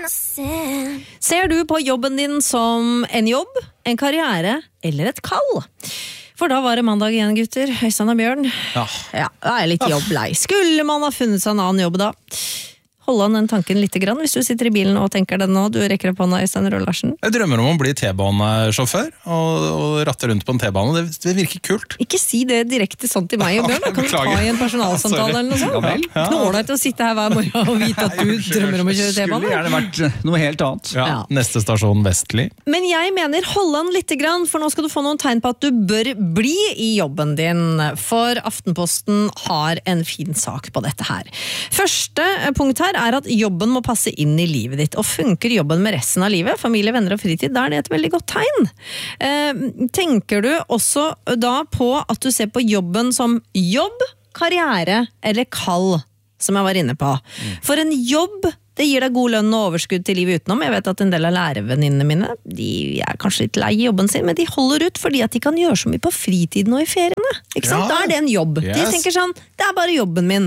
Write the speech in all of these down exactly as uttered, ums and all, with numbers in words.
Ser du på jobben din som en jobb, en karriere eller et kall? For da var det mandag igjen, gutter. Øystein og Bjørn. Ja. Ja, da er jeg litt jobblei. Skulle man ha funnet seg en annen jobb da? Hold an den tanken litt grann, hvis du sitter i bilen og tenker den nå. Du rekker opp hånda, Øystein Røe Larsen. Jeg drømmer om å bli T-banesjåfør og, og ratte rundt på en T-bane. Det, det virker kult. Ikke si det direkte sånn til meg og Bjørn. Da kan du ta i en personalsamtale eller noe sånt. Ja, vel. Ja. Knåler deg til å sitte her hver morgen og vite at du drømmer om å kjøre T-bane. Skulle gjerne vært noe helt annet. Ja. Ja. Neste stasjon Vestli. Men jeg mener, hold an litt grann, for nå skal du få noen tegn på at du bør bli i jobben din. For Aftenposten har en fin sak på dette her. Første punkt her er at jobben må passe inn i livet ditt, og funker jobben med resten av livet, familie, venner og fritid, da er det et veldig godt tegn. Eh, tenker du også da på at du ser på jobben som jobb, karriere eller kall, som jeg var inne på. For en jobb, det gir deg god lønn og overskudd til livet utenom. Jeg vet at en del av lærervenninnene mine, de er kanskje litt lei i jobben sin, men de holder ut fordi at de kan gjøre så mye på fritiden og i feriene. Ikke sant? Ja. Da er det en jobb. Yes. De tenker sånn, det er bare jobben min.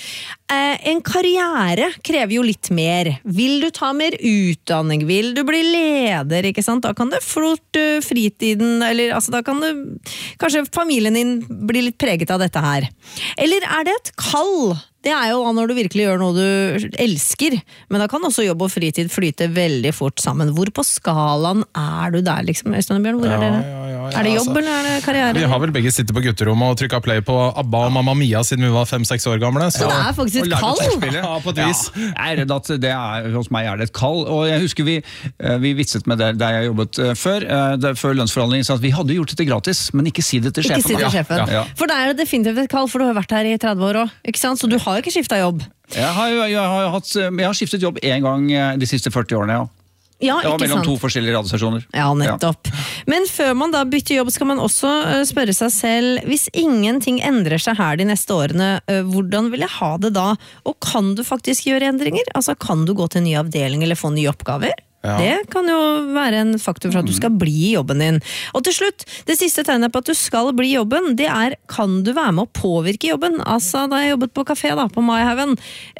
Eh, en karriere krever jo litt mer. Vil du ta mer utdanning? Vil du bli leder? Ikke sant? Da kan det fort uh, fritiden, eller altså, da kan det kanskje familien din bli litt preget av dette her. Eller er det et kall? Det er jo når du virkelig gjør noe du elsker, men da kan også jobb og fritid flyte veldig fort sammen. Hvor på skalaen er du der, liksom, Øystein og Bjørn? Hvor er det? Ja, ja, ja, Er det jobb, altså. eller er det karriere? Vi har vel begge sittet på gutterommet og trykket play på Abba og Mamma Mia siden vi var fem-seks år gamle. Så Så det er faktisk et kall? ja, på et vis. Ja, jeg er redd at det er, hos meg er det et kall, og jeg husker vi, vi vitset med det der jeg jobbet før, der, før lønnsforhandlingen, så at vi hadde gjort dette gratis, men ikke si det til Ikke sjefen. si til da. sjefen. Ja, ja. For det er jo definitivt et kall, for du har vært her i tretti år også, ikke sant? Så du har jo ikke skiftet jobb. Jeg har, jeg, har hatt, jeg har skiftet jobb en gang de siste førti årene, ja. Ja, Det var ikke mellom sant? to forskjellige radiostasjoner. Ja, nettopp. Men før man da bytter jobb, skal man også uh, spørre seg selv, hvis ingenting endrer seg her de neste årene, uh, hvordan vil jeg ha det da? Og kan du faktisk gjøre endringer? Altså, kan du gå til en ny avdeling eller få nye oppgaver? Ja. Det kan jo være en faktor for at du skal bli i jobben din. Og til slutt, det siste tegnet på at du skal bli i jobben, det er, kan du være med å påvirke jobben? Altså, da jeg jobbet på kafé da, på Maihaugen,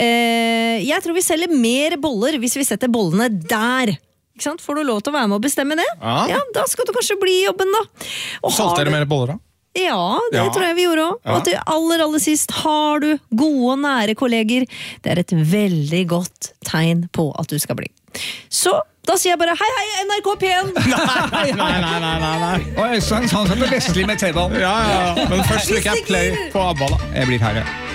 eh, jeg tror vi selger mer boller hvis vi setter bollene der. Ikke sant? Får du lov til å være med å bestemme det? Ja. Ja, da skal du kanskje bli i jobben da. Og har Solgte dere du- mer boller da? Ja, det Ja. tror jeg vi gjorde også. Ja. Og til aller, aller sist, har du gode og nære kolleger. Det er et veldig godt tegn på at du skal bli. Så da sier jeg bare hei, hei, N R K P en! Nei, nei, nei, nei, nei. Og Øystein, han satt på Vestli med T-banen. Ja, ja, ja. Men først trykker jeg play på Abba da. Jeg blir her, ja.